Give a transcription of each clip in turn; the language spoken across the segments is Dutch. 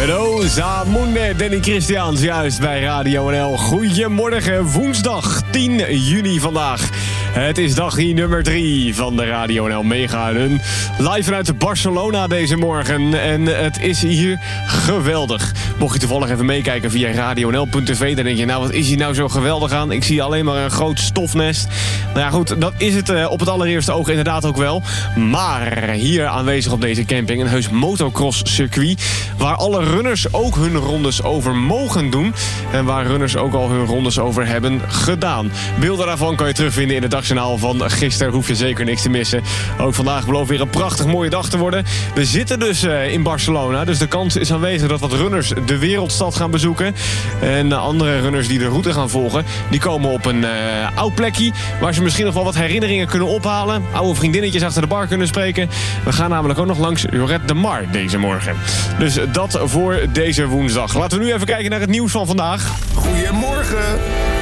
Rosamunde, Danny Christians, juist bij Radio NL. Goedemorgen, woensdag 10 juni vandaag. Het is dag nummer 3 van de Radio NL Mega Run. Live vanuit Barcelona deze morgen. En het is hier geweldig. Mocht je toevallig even meekijken via radionl.tv... dan denk je, nou wat is hier nou zo geweldig aan? Ik zie alleen maar een groot stofnest. Nou ja goed, dat is het op het allereerste oog inderdaad ook wel. Maar hier aanwezig op deze camping een heus motocross circuit... waar alle runners ook hun rondes over mogen doen. En waar runners ook al hun rondes over hebben gedaan. Beelden daarvan kan je terugvinden in het dagjournaal van gisteren. Hoef je zeker niks te missen. Ook vandaag belooft weer een prachtig mooie dag te worden. We zitten dus in Barcelona. Dus de kans is aanwezig dat wat runners de wereldstad gaan bezoeken. En andere runners die de route gaan volgen, die komen op een oud plekje waar ze misschien nog wel wat herinneringen kunnen ophalen. Oude vriendinnetjes achter de bar kunnen spreken. We gaan namelijk ook nog langs Lloret de Mar deze morgen. Dus dat voor deze woensdag. Laten we nu even kijken naar het nieuws van vandaag. Goedemorgen.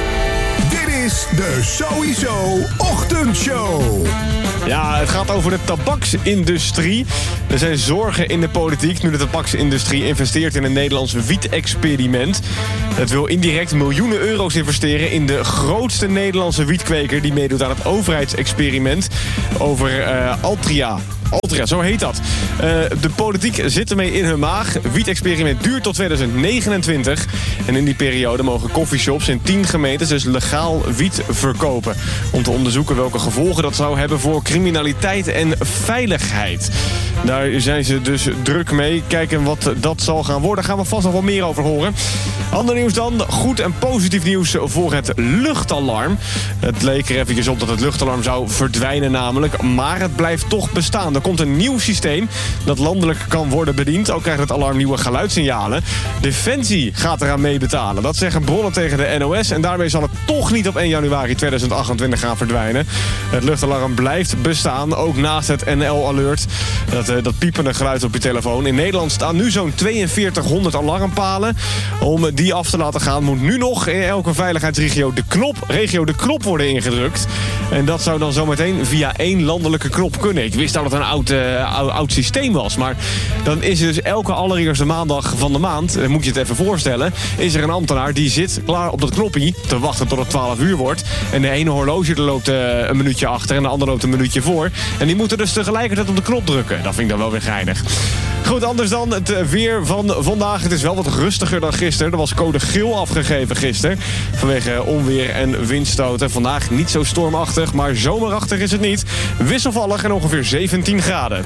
Dit is de Sowieso Ochtendshow. Ja, het gaat over de tabaksindustrie. Er zijn zorgen in de politiek nu de tabaksindustrie investeert in een Nederlands wiet-experiment. Het wil indirect miljoenen euro's investeren in de grootste Nederlandse wietkweker die meedoet aan het overheidsexperiment over Altria, zo heet dat. De politiek zit ermee in hun maag. Wiet-experiment duurt tot 2029. En in die periode mogen coffeeshops in 10 gemeentes dus legaal wiet verkopen. Om te onderzoeken welke gevolgen dat zou hebben voor criminaliteit en veiligheid. Daar zijn ze dus druk mee. Kijken wat dat zal gaan worden. Daar gaan we vast nog wel meer over horen. Ander nieuws dan. Goed en positief nieuws voor het luchtalarm. Het leek er eventjes op dat het luchtalarm zou verdwijnen namelijk. Maar het blijft toch bestaan. Er komt een nieuw systeem dat landelijk kan worden bediend. Ook krijgt het alarm nieuwe geluidssignalen. Defensie gaat eraan mee betalen. Dat zeggen bronnen tegen de NOS. En daarmee zal het toch niet op 1 januari 2028 gaan verdwijnen. Het luchtalarm blijft bestaan. Ook naast het NL-alert. Dat piepende geluid op je telefoon. In Nederland staan nu zo'n 4200 alarmpalen. Om die af te laten gaan moet nu nog in elke veiligheidsregio de knop worden ingedrukt. En dat zou dan zometeen via 1 landelijke knop kunnen. Ik wist al dat het een oud systeem was. Maar dan is er dus elke allereerste maandag van de maand, moet je het even voorstellen, is er een ambtenaar die zit klaar op dat knoppie te wachten tot het 12 uur wordt. En de ene horloge er loopt een minuutje achter en de andere loopt een minuutje voor. En die moeten dus tegelijkertijd op de knop drukken. Dat vind ik dan wel weer geinig. Goed, anders dan het weer van vandaag. Het is wel wat rustiger dan gisteren. Er was code geel afgegeven gisteren. Vanwege onweer en windstoten. Vandaag niet zo stormachtig, maar zomerachtig is het niet. Wisselvallig en ongeveer 17 graden.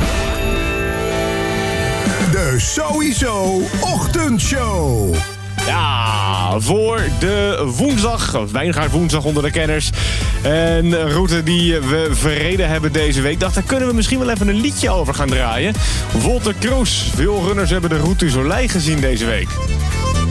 De Sowieso Ochtendshow. Ja, voor de woensdag, Wijngaard woensdag onder de kenners. En een route die we verreden hebben deze week. Dacht, daar kunnen we misschien wel even een liedje over gaan draaien. Wolter Kroes. Veel runners hebben de Route du Soleil gezien deze week.